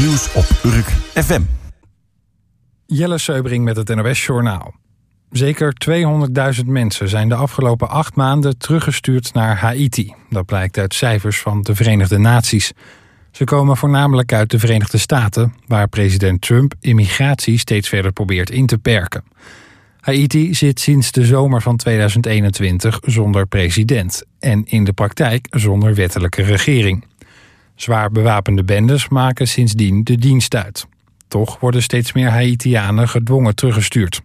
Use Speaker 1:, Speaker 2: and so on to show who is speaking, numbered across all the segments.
Speaker 1: Nieuws op Urk FM.
Speaker 2: Jelle Seubring met het NOS-journaal. Zeker 200.000 mensen zijn de afgelopen 8 maanden teruggestuurd naar Haiti. Dat blijkt uit cijfers van de Verenigde Naties. Ze komen voornamelijk uit de Verenigde Staten, waar president Trump immigratie steeds verder probeert in te perken. Haiti zit sinds de zomer van 2021 zonder president en in de praktijk zonder wettelijke regering. Zwaar bewapende bendes maken sindsdien de dienst uit. Toch worden steeds meer Haitianen gedwongen teruggestuurd.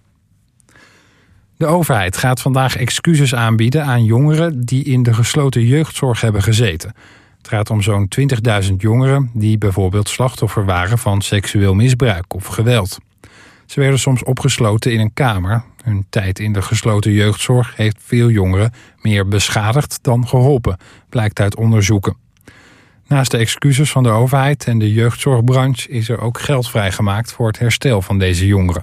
Speaker 2: De overheid gaat vandaag excuses aanbieden aan jongeren die in de gesloten jeugdzorg hebben gezeten. Het gaat om zo'n 20.000 jongeren die bijvoorbeeld slachtoffer waren van seksueel misbruik of geweld. Ze werden soms opgesloten in een kamer. Hun tijd in de gesloten jeugdzorg heeft veel jongeren meer beschadigd dan geholpen, blijkt uit onderzoeken. Naast de excuses van de overheid en de jeugdzorgbranche is er ook geld vrijgemaakt voor het herstel van deze jongeren.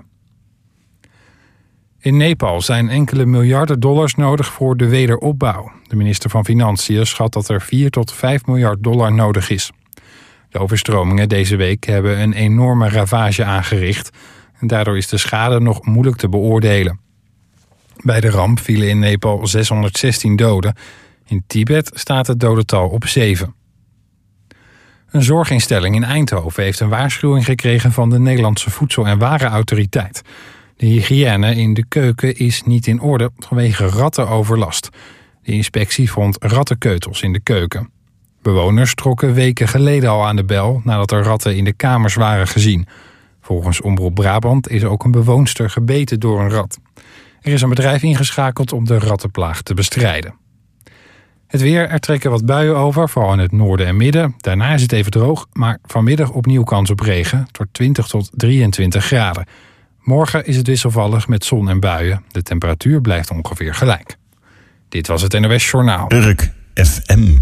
Speaker 2: In Nepal zijn enkele miljarden dollars nodig voor de wederopbouw. De minister van Financiën schat dat er 4 tot 5 miljard dollar nodig is. De overstromingen deze week hebben een enorme ravage aangericht en daardoor is de schade nog moeilijk te beoordelen. Bij de ramp vielen in Nepal 616 doden. In Tibet staat het dodental op 7. Een zorginstelling in Eindhoven heeft een waarschuwing gekregen van de Nederlandse Voedsel- en Warenautoriteit. De hygiëne in de keuken is niet in orde vanwege rattenoverlast. De inspectie vond rattenkeutels in de keuken. Bewoners trokken weken geleden al aan de bel nadat er ratten in de kamers waren gezien. Volgens Omroep Brabant is ook een bewoonster gebeten door een rat. Er is een bedrijf ingeschakeld om de rattenplaag te bestrijden. Het weer, er trekken wat buien over, vooral in het noorden en midden. Daarna is het even droog, maar vanmiddag opnieuw kans op regen. Tot 20 tot 23 graden. Morgen is het wisselvallig met zon en buien. De temperatuur blijft ongeveer gelijk. Dit was het NOS Journaal.
Speaker 1: Urk FM.